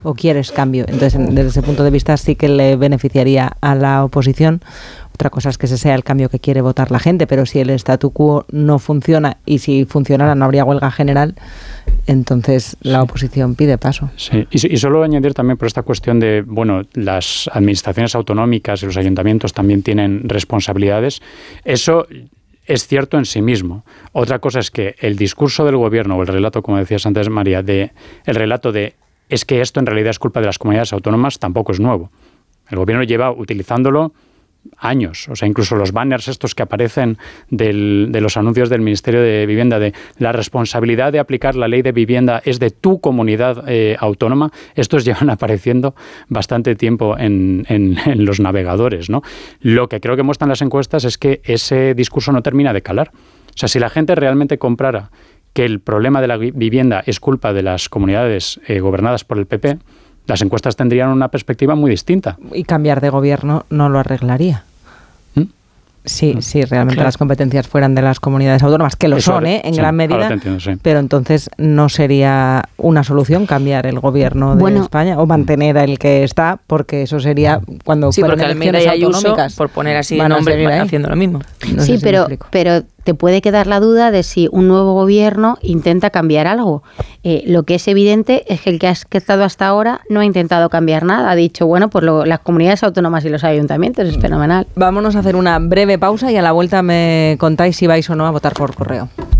o quieres cambio. Entonces, desde ese punto de vista sí que le beneficiaría a la oposición. Otra cosa es que ese sea el cambio que quiere votar la gente, pero si el statu quo no funciona y si funcionara no habría huelga general, entonces la oposición pide paso. Sí, y solo añadir también por esta cuestión de, bueno, las administraciones autonómicas y los ayuntamientos también tienen responsabilidades. Eso es cierto en sí mismo. Otra cosa es que el discurso del gobierno, o el relato, como decías antes, María, el relato de es que esto en realidad es culpa de las comunidades autónomas, tampoco es nuevo. El gobierno lleva utilizándolo años, o sea, incluso los banners estos que aparecen de los anuncios del Ministerio de Vivienda, de la responsabilidad de aplicar la ley de vivienda es de tu comunidad autónoma, estos llevan apareciendo bastante tiempo en los navegadores, ¿no? Lo que creo que muestran las encuestas es que ese discurso no termina de calar. O sea, si la gente realmente comprara que el problema de la vivienda es culpa de las comunidades gobernadas por el PP, las encuestas tendrían una perspectiva muy distinta. Y cambiar de gobierno no lo arreglaría. Sí, realmente las competencias fueran de las comunidades autónomas, que lo son, en gran medida, entiendo, sí. Pero entonces no sería una solución cambiar el gobierno de España o mantener el que está, porque eso sería cuando fueran elecciones autonómicas. Por poner así el nombre, haciendo lo mismo. No sí, pero te puede quedar la duda de si un nuevo gobierno intenta cambiar algo. Lo que es evidente es que el que ha estado hasta ahora no ha intentado cambiar nada. Ha dicho, bueno, pues las comunidades autónomas y los ayuntamientos es fenomenal. Vámonos a hacer una breve pausa y a la vuelta me contáis si vais o no a votar por correo.